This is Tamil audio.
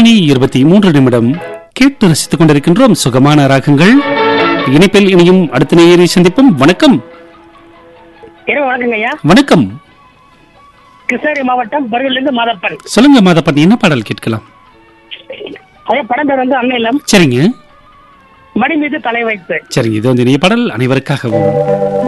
8:23 கேட்டு ரசித்துக் கொண்டிருக்கின்றோம் சுகமான ராகங்கள். இணைப்பில் இனியும் அடுத்த நேயரை சந்திப்போம். வணக்கம். வணக்கங்க ஐயா. வணக்கம். கிருஷ்ணகிரி மாவட்டம் பருவிலிருந்து மாதப்பன். சொல்லுங்க மாதப்பன், என்ன பாடல் கேட்கலாம்? அதே படம் பேர் சரிங்க. மடி மீது தலை வைத்து. சரிங்க, இது இணைய பாடல் அனைவருக்காகவும்.